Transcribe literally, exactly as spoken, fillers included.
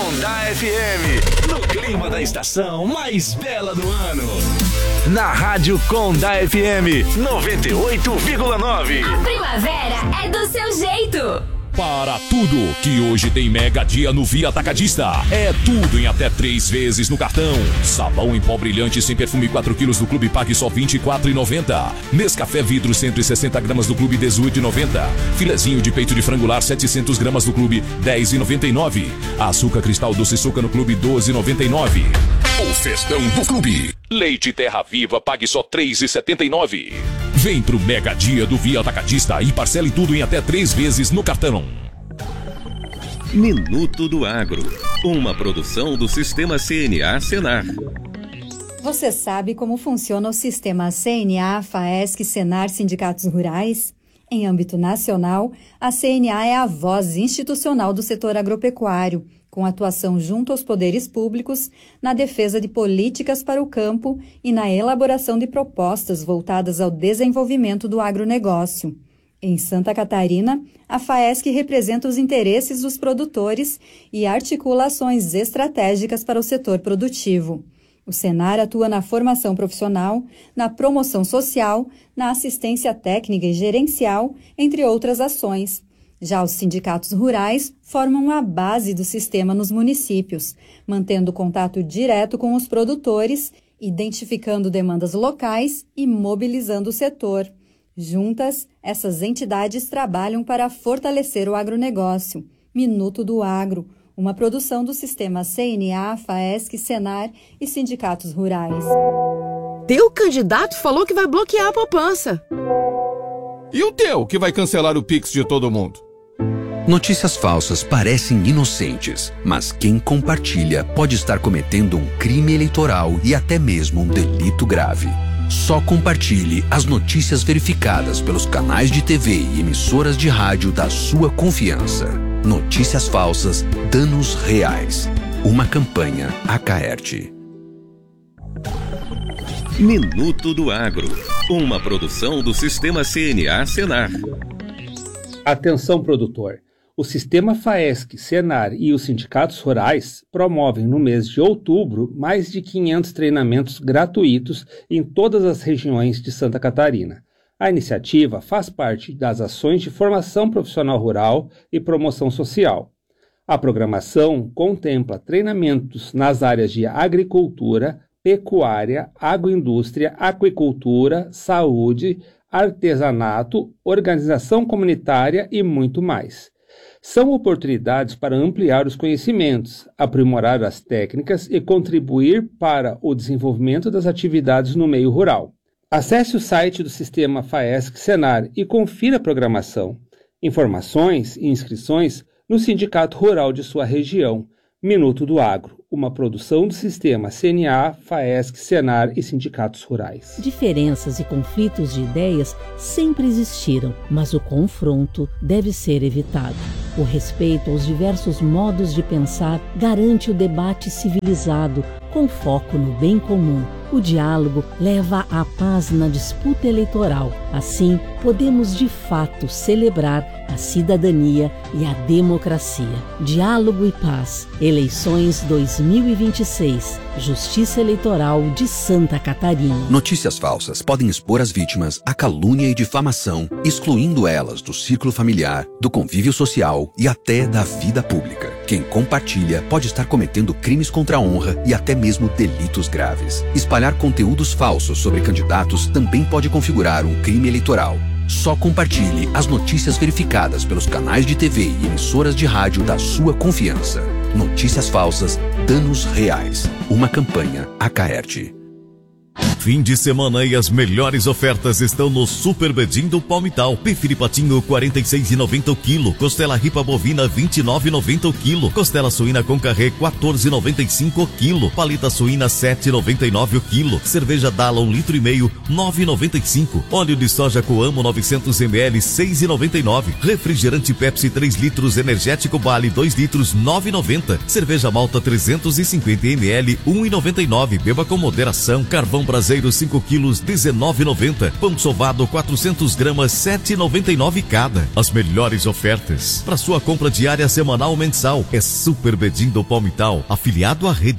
Condá F M, no clima da estação mais bela do ano. Na Rádio Condá F M noventa e oito vírgula nove. A primavera é do seu jeito. Para tudo que hoje tem mega dia no Via Atacadista. É tudo em até três vezes no cartão. Sabão em pó brilhante sem perfume quatro quilos do Clube Pague só vinte e quatro reais e noventa centavos. Nescafé vidro cento e sessenta gramas do Clube dezoito reais e noventa centavos. Filezinho de peito de frangular setecentas gramas do Clube dez reais e noventa e nove centavos. Açúcar cristal doce suca no Clube doze reais e noventa e nove centavos. O festão do Clube. Leite Terra Viva pague só três reais e setenta e nove centavos. Vem pro mega dia do Via Atacadista e parcele tudo em até três vezes no cartão. Minuto do Agro, uma produção do Sistema C N A Senar. Você sabe como funciona o Sistema C N A, FAESC, Senar, Sindicatos Rurais? Em âmbito nacional, a C N A é a voz institucional do setor agropecuário, com atuação junto aos poderes públicos, na defesa de políticas para o campo e na elaboração de propostas voltadas ao desenvolvimento do agronegócio. Em Santa Catarina, a FAESC representa os interesses dos produtores e articula ações estratégicas para o setor produtivo. O Senar atua na formação profissional, na promoção social, na assistência técnica e gerencial, entre outras ações. Já os sindicatos rurais formam a base do sistema nos municípios, mantendo contato direto com os produtores, identificando demandas locais e mobilizando o setor. Juntas, essas entidades trabalham para fortalecer o agronegócio. Minuto do Agro, uma produção do Sistema C N A, FAESC, Senar e Sindicatos Rurais. Teu candidato falou que vai bloquear a poupança. E o teu, que vai cancelar o Pix de todo mundo? Notícias falsas parecem inocentes, mas quem compartilha pode estar cometendo um crime eleitoral e até mesmo um delito grave. Só compartilhe as notícias verificadas pelos canais de T V e emissoras de rádio da sua confiança. Notícias falsas, danos reais. Uma campanha Acaerte. Minuto do Agro, uma produção do Sistema C N A Senar. Atenção, produtor. O Sistema FAESC, Senar e os sindicatos rurais promovem no mês de outubro mais de quinhentos treinamentos gratuitos em todas as regiões de Santa Catarina. A iniciativa faz parte das ações de formação profissional rural e promoção social. A programação contempla treinamentos nas áreas de agricultura, pecuária, agroindústria, aquicultura, saúde, artesanato, organização comunitária e muito mais. São oportunidades para ampliar os conhecimentos, aprimorar as técnicas e contribuir para o desenvolvimento das atividades no meio rural. Acesse o site do Sistema FAESC Senar e confira a programação. Informações e inscrições no Sindicato Rural de sua região. Minuto do Agro, uma produção do Sistema C N A, FAESC, Senar e Sindicatos Rurais. Diferenças e conflitos de ideias sempre existiram, mas o confronto deve ser evitado. O respeito aos diversos modos de pensar garante o debate civilizado, com foco no bem comum. O diálogo leva à paz na disputa eleitoral. Assim, podemos de fato celebrar a cidadania e a democracia. Diálogo e paz. Eleições dois mil e vinte e seis. Justiça Eleitoral de Santa Catarina. Notícias falsas podem expor as vítimas à calúnia e difamação, excluindo elas do círculo familiar, do convívio social e até da vida pública. Quem compartilha pode estar cometendo crimes contra a honra e até mesmo delitos graves. Espalhar conteúdos falsos sobre candidatos também pode configurar um crime eleitoral. Só compartilhe as notícias verificadas pelos canais de T V e emissoras de rádio da sua confiança. Notícias falsas, danos reais. Uma campanha Acaerte. Fim de semana e as melhores ofertas estão no Super Bedim do Palmital. Bife de patinho quarenta e seis reais e noventa centavos o quilo. Costela ripa bovina vinte e nove reais e noventa centavos o quilo. Costela suína com carré quatorze reais e noventa e cinco centavos o quilo. Paleta suína sete reais e noventa e nove centavos o quilo. Cerveja Dala um litro e meio nove reais e noventa e cinco centavos. Óleo de soja Coamo novecentos mililitros seis reais e noventa e nove centavos. Refrigerante Pepsi três litros energético Bali dois litros nove reais e noventa centavos. Cerveja Malta trezentos e cinquenta mililitros um real e noventa e nove centavos. Beba com moderação. Carvão Brasil caseiro cinco quilos dezenove e noventa. Pão sovado quatrocentas gramas sete e noventa e nove cada. As melhores ofertas para sua compra diária, semanal ou mensal. É Super Bedim do Palmital, afiliado à rede